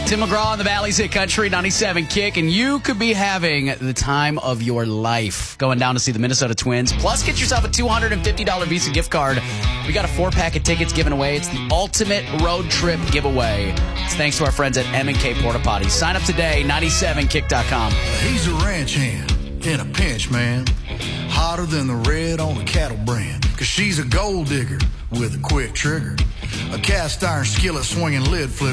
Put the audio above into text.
Tim McGraw on the Valley's Hit Country 97 Kick, and you could be having the time of your life going down to see the Minnesota Twins. Plus, get yourself a $250 Visa gift card. We got a 4-pack of tickets given away. It's the ultimate road trip giveaway. It's thanks to our friends at M&K Porta Potty. Sign up today, 97kick.com. He's a ranch hand in a pinch, man. Hotter than the red on a cattle brand. Cause she's a gold digger with a quick trigger. A cast iron skillet swinging lid flip.